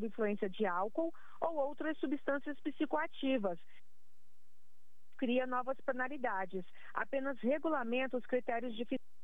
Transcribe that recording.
sob influência de álcool ou outras substâncias psicoativas. Cria novas penalidades. Apenas regulamenta os critérios de